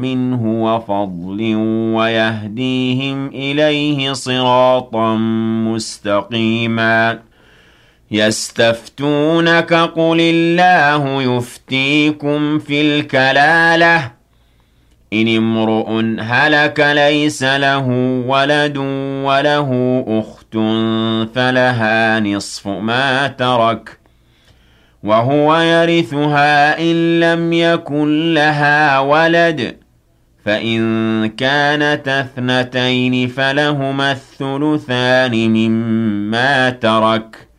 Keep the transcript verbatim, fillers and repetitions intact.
مِّنْهُ وَفَضْلٍ وَيَهْدِيهِمْ إِلَيْهِ صِرَاطًا مُّسْتَقِيمًا يَسْتَفْتُونَكَ قُلِ اللَّهُ يُفْتِيكُمْ فِي الْكَلَالَةِ إِنِ امْرُؤٌ هَلَكَ لَيْسَ لَهُ وَلَدٌ وَلَهُ أُخْتٌ فَلَهَا نِصْفُ مَا تَرَكَ وَهُوَ يَرِثُهَا إِن لَّمْ يَكُن لَّهَا وَلَدٌ فَإِن كَانَتَا اثْنَتَيْنِ فَلَهُمَا الثُّلُثَانِ مِمَّا تَرَكَ